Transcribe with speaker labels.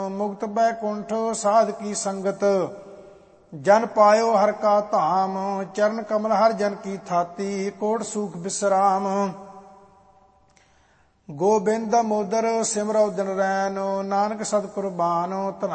Speaker 1: ਮੁਕਤ ਬੈਕੁੰਠ ਸਾਧ ਕੀ ਸੰਗਤ, ਜਨ ਪਾਇਓ ਹਰ ਕਾ ਧਾਮ। ਚਰਨ ਕਮਲ ਹਰ ਜਨ ਕੀ ਥਾਤੀ, ਕੋਟ ਸੂਖ ਬਿਸਰਾਮ। ਗੋਬਿੰਦ ਮੋਦਰ ਸਿਮਰਉ ਦਿਨ ਰੈਨ, ਨਾਨਕ ਸਤ ਕੁਰਬਾਨ।